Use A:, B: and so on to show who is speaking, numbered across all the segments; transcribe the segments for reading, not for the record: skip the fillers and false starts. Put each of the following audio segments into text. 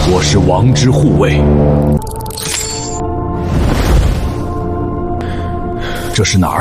A: 我是王之护卫。这是哪儿？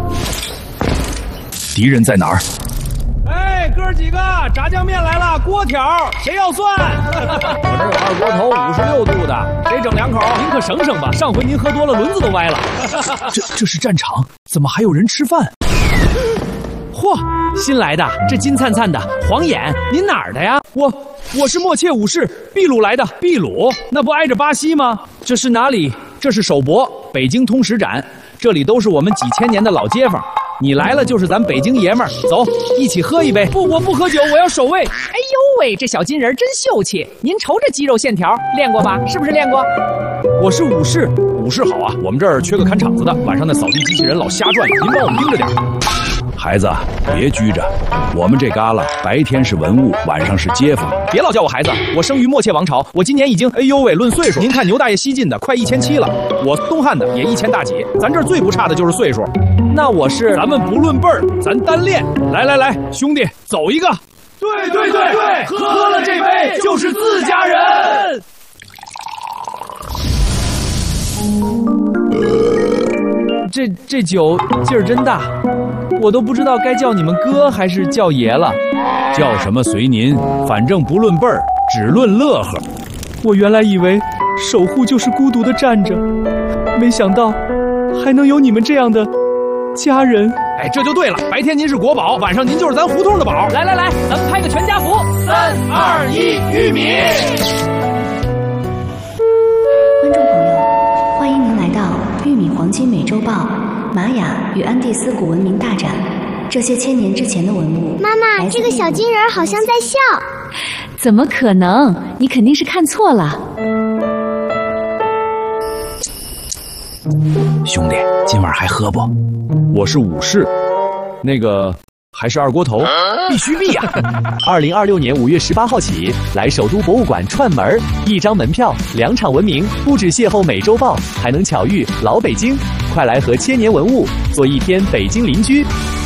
A: 敌人在哪儿？
B: 哎，哥几个，炸酱面来了，锅条，谁要蒜？我这有二锅头56度的，谁整2口？您可省省吧，上回您喝多了，轮子都歪了。
A: 这是战场，怎么还有人吃饭？
B: 嚯，新来的，这金灿灿的，黄眼，您哪儿的呀？我是默切武士，秘鲁来的。秘鲁？那不挨着巴西吗？这是哪里？这是首博，北京通史展，这里都是我们几千年的老街坊。你来了就是咱北京爷们儿，走，一起喝一杯。不，我不喝酒，我要守卫。
C: 哎呦喂，这小金人真秀气！您瞅这肌肉线条，练过吧？是不是练过？
B: 我是武士，武士好啊！我们这儿缺个看场子的，晚上那扫地机器人老瞎转悠，您帮我们盯着点。
A: 孩子，别拘着，我们这旮旯白天是文物，晚上是街坊。
B: 别老叫我孩子，我生于默切王朝，我今年已经，哎呦喂，论岁数，您看牛大爷西晋的快1700了，我东汉的也1000大几，咱这儿最不差的就是岁数。那我是，咱们不论辈儿，咱单练。来，兄弟，走一个。对，喝了这杯就是自家人。这酒劲儿真大，我都不知道该叫你们哥还是叫爷了。
A: 叫什么随您，反正不论辈儿，只论乐呵。
B: 我原来以为守护就是孤独的站着，没想到还能有你们这样的家人。哎，这就对了，白天您是国宝，晚上您就是咱胡同的宝。
C: 来，咱们拍个全家福，3、2、1，玉米。
D: 观众朋友，欢迎您来到《玉米黄金美洲豹》玛雅与安第斯古文明大展。这些1000年之前的文物。
E: 妈妈，这个小金人好像在笑。
D: 怎么可能？你肯定是看错了。
A: 兄弟，今晚还喝不？
B: 我是武士，那个还是二锅头，必须必呀
F: ！2026年5月18号起，来首都博物馆串门，1张门票，2场文明，不止邂逅美洲豹，还能巧遇老北京。快来和1000年文物做一天北京邻居。